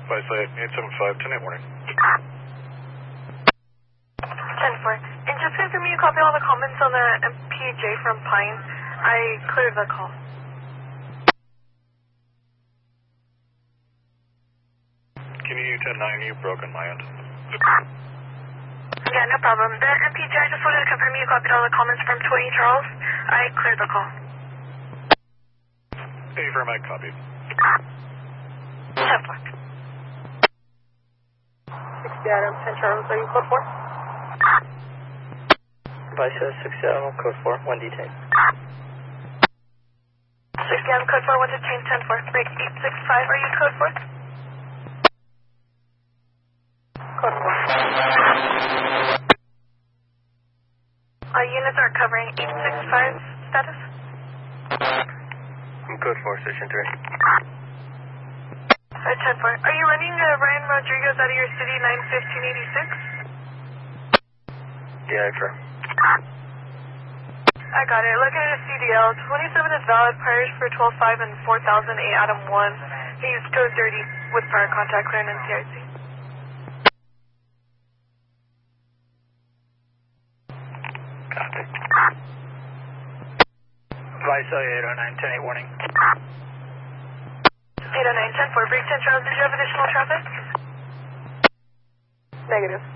Vice 875, 10-8 warning. 10-4. And just confirm you copy all the comments on the MPJ from Pine. I cleared the call. Can you 10-9, you broke on my end. Yeah, no problem. The MPJ, I just wanted to confirm you copied all the comments from 20 Charles. I cleared the call. 84 Mike, copy. 10-4. 60 Adam, 10 Charles, are you code 4? Vice 60 Adam, code 4, 1 detain. 60 Adam, code 4, 1 detain, 10-4. Break 865, are you code 4? Code 4. Units are covering 865 status. I'm code 4, station 3. 10-4. Are you running Ryan Rodriguez out of your city 91586? Yeah, sure. I got it. Looking at a CDL. 27 is valid. Priors for 12-5 and 4008 Adam 1. He used code 30 with prior contact clearing and CIC. Copy. Vice 809, 10-8 warning. 809, 10-4. Break 10 Charles. Did you have additional traffic? Negative.